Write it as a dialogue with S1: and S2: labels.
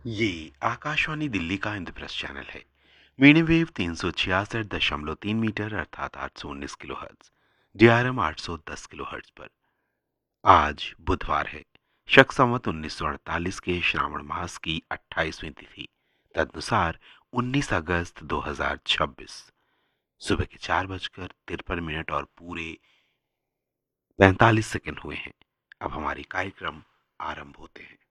S1: ये आकाशवाणी दिल्ली का इंद्रप्रस्थ चैनल है। मीडियम वेव 366.3 मीटर अर्थात 819 किलोहर्ट्ज, डीआरएम 810 किलोहर्ट्ज पर। आज बुधवार है। शक संवत 1948 के श्रावण मास की 28वीं तिथि, तदनुसार 19 अगस्त 2026। सुबह के 4:53 और पूरे 45 सेकंड हुए हैं। अब हमारे कार्यक्रम आरंभ होते हैं।